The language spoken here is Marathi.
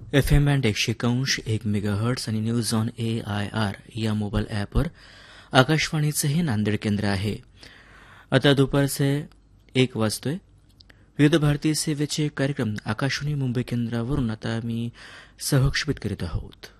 FM बँड 100.1 मेगाहर्ट्झ आणि न्यूज ऑन AIR या मोबाईल ॲपवर आकाशवाणीचं हे नांदेड केंद्र आहे. आता दुपारचे 1 वाजतोय. विविध भारतीय सेवेचे कार्यक्रम आकाशवाणी मुंबई केंद्रावरून आता आम्ही सहक्षेपित करीत आहोत.